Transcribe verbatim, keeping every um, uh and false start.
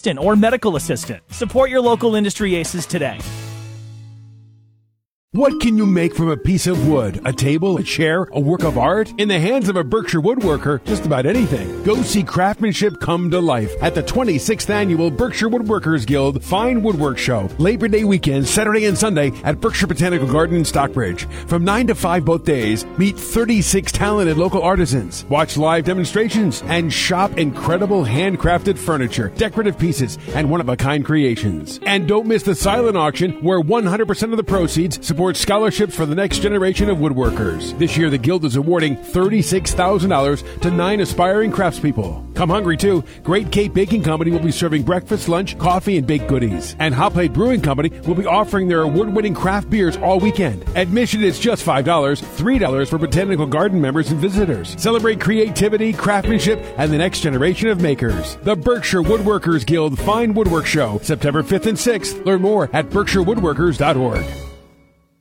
assistant or medical assistant. Support your local industry aces today. What can you make from a piece of wood? A table, a chair, a work of art? In the hands of a Berkshire woodworker, just about anything. Go see craftsmanship come to life at the twenty-sixth Annual Berkshire Woodworkers Guild Fine Woodwork Show. Labor Day weekend, Saturday and Sunday at Berkshire Botanical Garden in Stockbridge. From nine to five both days, meet thirty-six talented local artisans. Watch live demonstrations and shop incredible handcrafted furniture, decorative pieces, and one-of-a-kind creations. And don't miss the silent auction where one hundred percent of the proceeds support scholarships for the next generation of woodworkers. This year, the Guild is awarding thirty-six thousand dollars to nine aspiring craftspeople. Come hungry, too. Great Cape Baking Company will be serving breakfast, lunch, coffee, and baked goodies. And Hot Plate Brewing Company will be offering their award-winning craft beers all weekend. Admission is just five dollars, three dollars for Botanical Garden members and visitors. Celebrate creativity, craftsmanship, and the next generation of makers. The Berkshire Woodworkers Guild Fine Woodwork Show, September fifth and sixth. Learn more at berkshire woodworkers dot org.